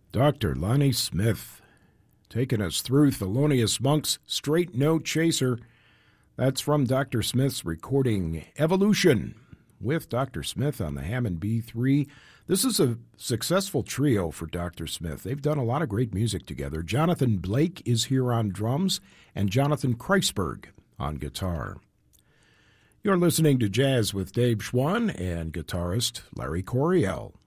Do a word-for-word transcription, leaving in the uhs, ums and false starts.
Doctor Lonnie Smith, taking us through Thelonious Monk's Straight No Chaser. That's from Doctor Smith's recording Evolution with Doctor Smith on the Hammond B three. This is a successful trio for Doctor Smith. They've done a lot of great music together. Jonathan Blake is here on drums and Jonathan Kreisberg on guitar. You're listening to Jazz with Dave Schwann and guitarist Larry Coryell.